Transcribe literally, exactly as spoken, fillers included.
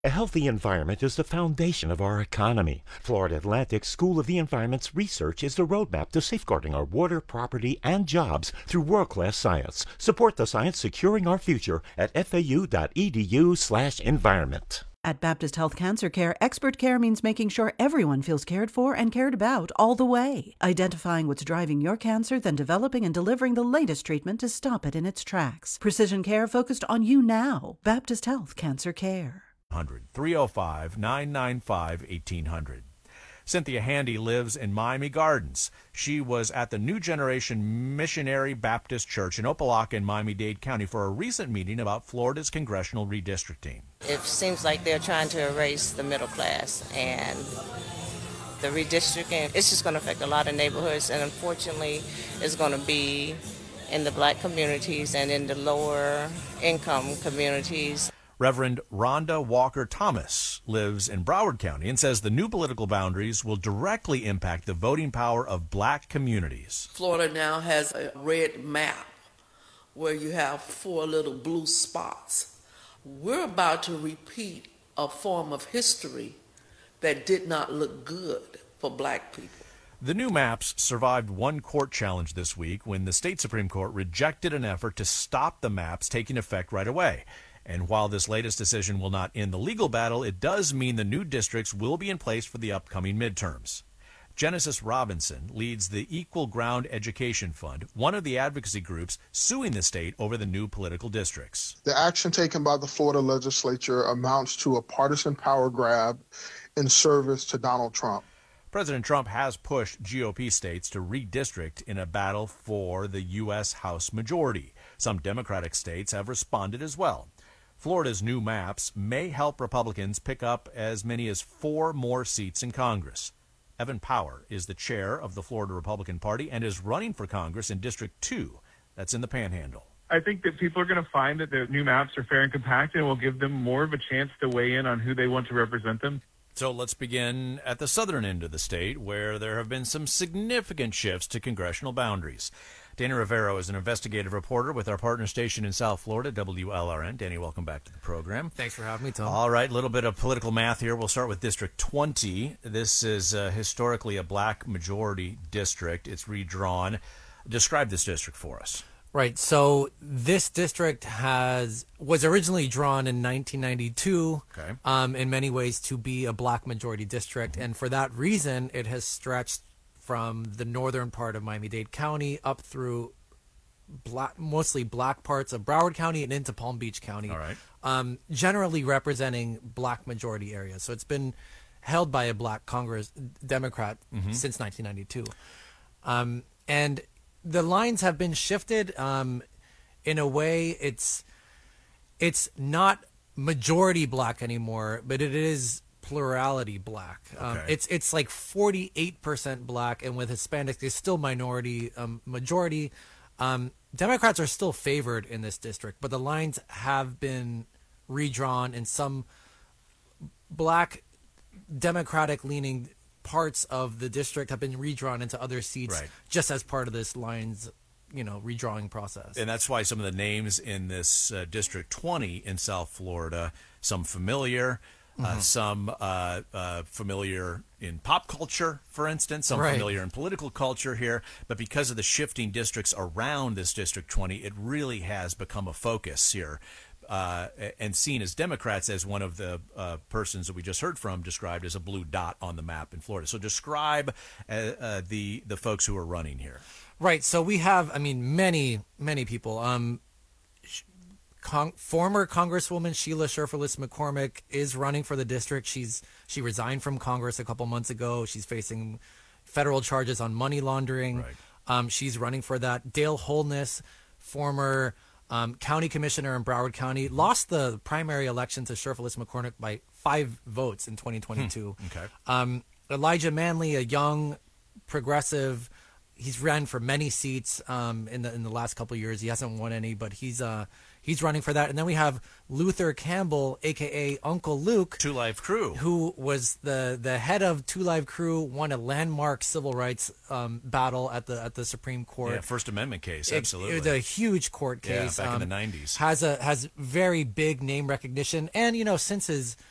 A healthy environment is the foundation of our economy. Florida Atlantic School of the Environment's research is the roadmap to safeguarding our water, property, and jobs through world-class science. Support the science securing our future at fau.edu slash environment. At Baptist Health Cancer Care, expert care means making sure everyone feels cared for and cared about all the way. Identifying what's driving your cancer, then developing and delivering the latest treatment to stop it in its tracks. Precision care focused on you now. Baptist Health Cancer Care. three oh five, nine nine five, eighteen hundred. Cynthia Handy lives in Miami Gardens. She was at the New Generation Missionary Baptist Church in Opelika in Miami-Dade County for a recent meeting about Florida's congressional redistricting. It seems like they're trying to erase the middle class, and the redistricting, it's just going to affect a lot of neighborhoods, and unfortunately it's going to be in the black communities and in the lower income communities. Reverend Rhonda Walker Thomas lives in Broward County and says the new political boundaries will directly impact the voting power of black communities. Florida now has a red map where you have four little blue spots. We're about to repeat a form of history that did not look good for black people. The new maps survived one court challenge this week when the state Supreme Court rejected an effort to stop the maps taking effect right away. And while this latest decision will not end the legal battle, it does mean the new districts will be in place for the upcoming midterms. Genesis Robinson leads the Equal Ground Education Fund, one of the advocacy groups suing the state over the new political districts. The action taken by the Florida legislature amounts to a partisan power grab in service to Donald Trump. President Trump has pushed G O P states to redistrict in a battle for the U S House majority. Some Democratic states have responded as well. Florida's new maps may help Republicans pick up as many as four more seats in Congress. Evan Power is the chair of the Florida Republican Party and is running for Congress in District two. That's in the Panhandle. I think that people are going to find that the new maps are fair and compact and will give them more of a chance to weigh in on who they want to represent them. So let's begin at the southern end of the state, where there have been some significant shifts to congressional boundaries. Dana Rivero is an investigative reporter with our partner station in South Florida, W L R N. Danny, welcome back to the program. Thanks for having me, Tom. All right, a little bit of political math here. We'll start with District twenty. This is uh, historically a black majority district. It's redrawn. Describe this district for us. Right. So this district has was originally drawn in nineteen ninety-two, okay. um, in many ways to be a black majority district. And for that reason, it has stretched from the northern part of Miami-Dade County up through black, mostly black parts of Broward County and into Palm Beach County, All right. um, generally representing black majority areas. So it's been held by a black Congress Democrat mm-hmm. since nineteen ninety-two. Um, and the lines have been shifted um, in a way. It's it's not majority black anymore, but it is plurality black. Um, Okay. It's it's like forty-eight percent black, and with Hispanics, it's still minority um, majority. Um, Democrats are still favored in this district, but the lines have been redrawn, and some black Democratic-leaning parts of the district have been redrawn into other seats, Right. just as part of this lines, you know, redrawing process. And that's why some of the names in this uh, District twenty in South Florida, some familiar, uh, Mhm. some uh, uh, familiar in pop culture, for instance, some Right. familiar in political culture here. But because of the shifting districts around this District twenty, it really has become a focus here. Uh, and seen as Democrats, as one of the uh, persons that we just heard from described as a blue dot on the map in Florida. So describe uh, uh, the the folks who are running here. Right. So we have, I mean, many, many people. Um, sh- Con- former Congresswoman Sheila Sherfurless McCormick is running for the district. She's she resigned from Congress a couple months ago. She's facing federal charges on money laundering. Right. Um, she's running for that. Dale Holness, former um, county commissioner in Broward County, lost the primary election to Sherfurless McCormick by five votes in twenty twenty-two. Hmm. Okay. Um, Elijah Manley, a young progressive, he's ran for many seats um, in the in the last couple of years. He hasn't won any, but he's uh, he's running for that. And then we have Luther Campbell, a k a. Uncle Luke. Two Live Crew. Who was the, the head of Two Live Crew, won a landmark civil rights um, battle at the at the Supreme Court. Yeah, First Amendment case, It- absolutely. It, was a huge court Yeah, case. back in um, the nineties. Has a has very big name recognition. And, you know, since his